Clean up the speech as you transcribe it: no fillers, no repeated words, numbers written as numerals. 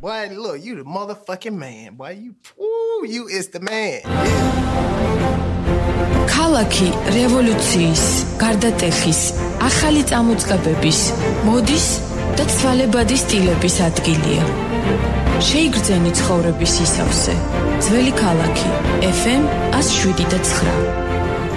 boy, look, you the motherfucking man, boy. You is the man. ქალაქი რევოლუციის, გარდატეხის, ახალი წამოწყებების, მოდის და ცვალებადი სტილების ადგილია. შეიგრძენი ცხოვრების ისავსე. ძველი ქალაქი FM 107.9.